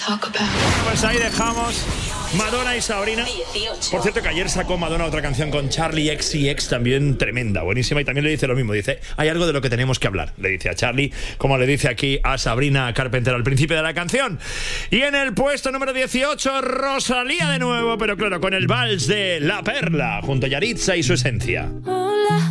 Pues ahí dejamos Madonna y Sabrina. 18. Por cierto que ayer sacó Madonna otra canción con Charlie XCX, también tremenda, buenísima, y también le dice lo mismo, dice, hay algo de lo que tenemos que hablar, le dice a Charlie, como le dice aquí a Sabrina Carpenter al principio de la canción. Y en el puesto número 18, Rosalía de nuevo, pero claro, con el vals de La Perla, junto a Yaritza y Su Esencia.